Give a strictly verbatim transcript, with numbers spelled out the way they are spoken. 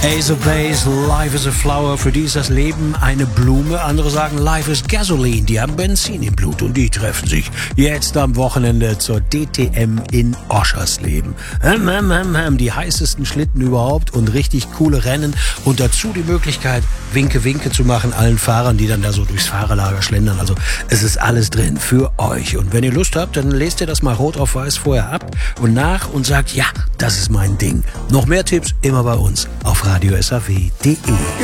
Ace of Base, Life is a Flower. Für die ist das Leben eine Blume. Andere sagen, Life is Gasoline. Die haben Benzin im Blut und die treffen sich jetzt am Wochenende zur D T M in Oschersleben. Hm, hm, hm, hm. Die heißesten Schlitten überhaupt und richtig coole Rennen. Und dazu die Möglichkeit, Winke-Winke zu machen allen Fahrern, die dann da so durchs Fahrerlager schlendern. Also es ist alles drin für euch. Und wenn ihr Lust habt, dann lest ihr das mal rot auf weiß vorher ab und nach und sagt, ja, das ist mein Ding. Noch mehr Tipps immer bei uns auf radio s a w punkt d e.